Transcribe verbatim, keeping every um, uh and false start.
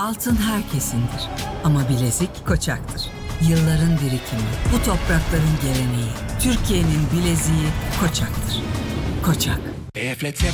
Altın herkesindir ama bilezik Koçak'tır. Yılların birikimi, bu toprakların geleneği. Türkiye'nin bileziği Koçak'tır. Koçak. E F L T